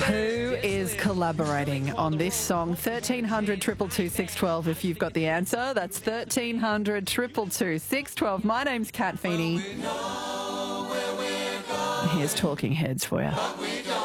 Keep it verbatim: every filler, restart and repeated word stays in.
Who is collaborating on this song? thirteen hundred, two two two, six one two if you've got the answer. That's thirteen hundred, two two two, six one two. My name's Kat Feeney. Here's Talking Heads for you.